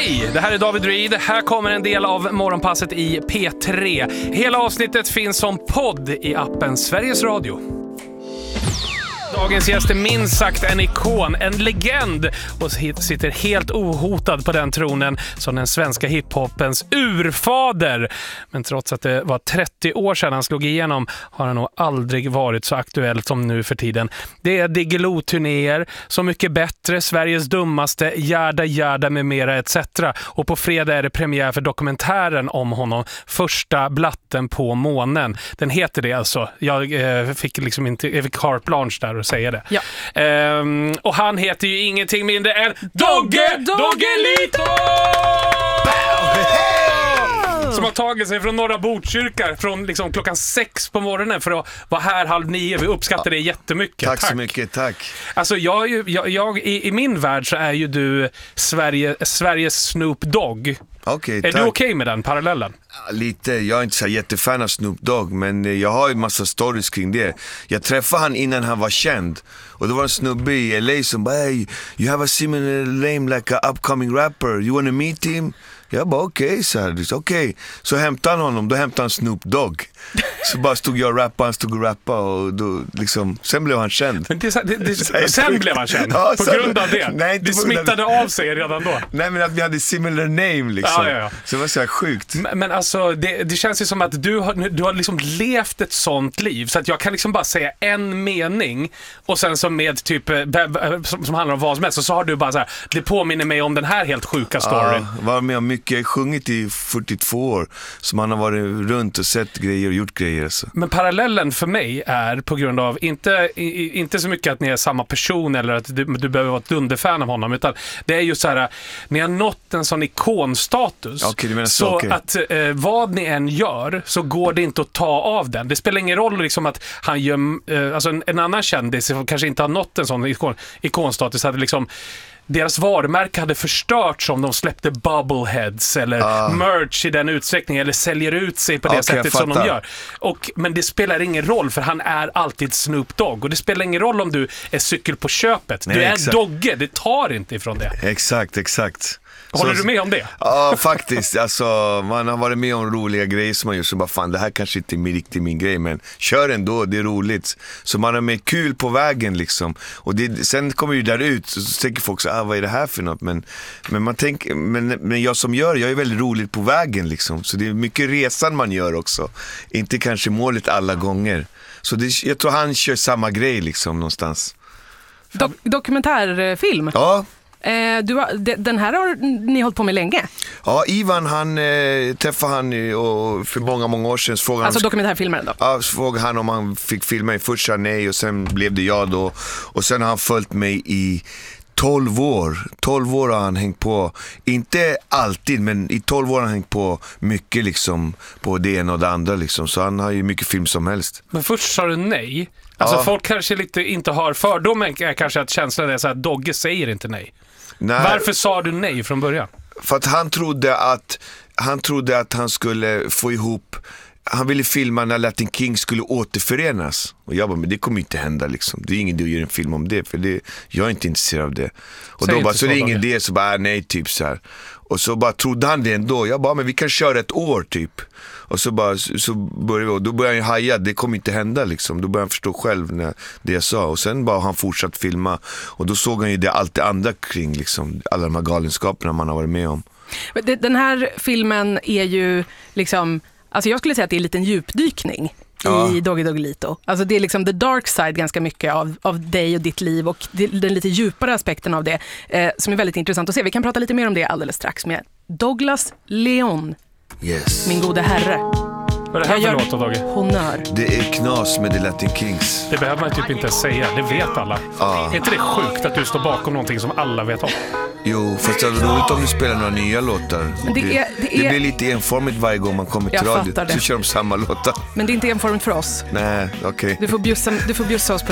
Hej, det här är David Reed. Här kommer en del av morgonpasset i P3. Hela avsnittet finns som podd i appen Sveriges Radio. Dagens gäst är minst sagt en ikon, en legend och sitter helt ohotad på den tronen som den svenska hiphopens urfader. Men trots att det var 30 år sedan han slog igenom har han nog aldrig varit så aktuell som nu för tiden. Det är Diggiloo-turnéer, Så mycket bättre, Sveriges dummaste, Järda med mera etc. Och på fredag är det premiär för dokumentären om honom, Första blatten på månen. Den heter det alltså. Jag fick carte blanche där och säga det. Ja. Och han heter ju ingenting mindre än Doggelito! Som har tagit sig från Norra Botkyrka från liksom klockan 6 på morgonen för att vara här 8:30. Vi uppskattar det jättemycket. Tack så mycket, tack. Alltså i min värld så är ju du Sveriges Snoop Dogg. Okay, är du okej med den parallellen? Lite, jag är inte så jättefan av Snoop Dogg, men jag har ju massa stories kring det. Jag träffade han innan han var känd. Och då var en snubbe i LA som bara, hey, you have a similar name like a upcoming rapper. You wanna meet him? Jag bara okej, så hämtade han honom, då hämtade han Snoop Dogg. Så bara stod jag och rappade, han stod och rappade och då liksom, sen blev han känd. Men sen blev han känd? Ja, på grund av det? Nej, det smittade av sig redan då? Nej, men att vi hade similar name liksom. Ja. Så det var så här sjukt. Men alltså, det känns ju som att du har liksom levt ett sånt liv. Så att jag kan liksom bara säga en mening och sen som med typ som handlar om vad som helst. Och så har du bara så här, det påminner mig om den här helt sjuka storyn. Ja, var med om mycket, sjungit i 42 år. Så man har varit runt och sett grejer och gjort grejer. Alltså. Men parallellen för mig är på grund av inte så mycket att ni är samma person eller att du behöver vara ett dunderfan av honom, utan det är ju så här, ni har nått en sån ikonstatus. Okay, så att vad ni än gör så går det inte att ta av den. Det spelar ingen roll liksom att han gör alltså en annan kändis som kanske inte har nått en sån ikonstatus hade liksom deras varumärke hade förstörts om de släppte bubbleheads eller merch i den utsträckningen eller säljer ut sig på det sättet som de gör. Men det spelar ingen roll för han är alltid Snoop Dogg och det spelar ingen roll om du är cykel på köpet. Du är Dogge, det tar inte ifrån det. Exakt. Håller du med om det? Ja, faktiskt. Alltså, man har varit med om roliga grejer som man gör så bara, fan, det här kanske inte är riktigt min grej, men kör ändå, det är roligt. Så man har med kul på vägen liksom. Och sen kommer ju där ut så tänker folk så, vad är det här för något? Men man tänker, men jag som jag är väldigt roligt på vägen liksom. Så det är mycket resan man gör också. Inte kanske målet alla gånger. Så jag tror han kör samma grej liksom någonstans. Dokumentärfilm? Ja. Den här har ni hållit på med länge. Ja, Ivan han träffade han för många år sedan. Alltså dokumentärfilmaren då? Ja, frågade han om han fick filma i första nej och sen blev det jag då. Och sen har han följt mig i 12 år. 12 år har han hängt på. Inte alltid, men i 12 år har han hängt på mycket liksom, på det ena och det andra liksom. Så han har ju mycket film som helst. Men först sa du nej. Alltså folk kanske inte har fördomen, kanske att känslan är så att Dogge säger inte nej. Varför sa du nej från början? För att han trodde att han skulle få ihop. Han ville filma när Latin King skulle återförenas. Och jag bara, men det kommer inte hända liksom. Det är ingen idé att göra en film om det. För jag är inte intresserad av det. Och då bara, så det är ingen idé. Så bara, nej typ så här. Och så bara trodde han det ändå. Jag bara, men vi kan köra ett år typ. Och så började vi. Och då började han haja, det kommer inte hända liksom. Då började han förstå själv det jag sa. Och sen bara han fortsatt filma. Och då såg han ju allt det andra kring liksom. Alla de här galenskaperna man har varit med om. Den här filmen är ju liksom... Alltså jag skulle säga att det är en liten djupdykning i Doggelito. Alltså det är liksom the dark side ganska mycket av dig och ditt liv och den lite djupare aspekten av det som är väldigt intressant att se. Vi kan prata lite mer om det alldeles strax med Douglas Leon. Yes. Min gode herre. Vad är det här för låt då, Dogge? Honör. Det är knas med The Latin Kings. Det behöver man typ inte säga, det vet alla. Är inte det sjukt att du står bakom någonting som alla vet om? Jo, fast det är roligt om du spelar några nya låtar. Det blir lite enformigt varje gång man kommer till radio. Så kör de samma låtar. Men det är inte enformigt för oss. Nej, okej. Du får bjussa oss på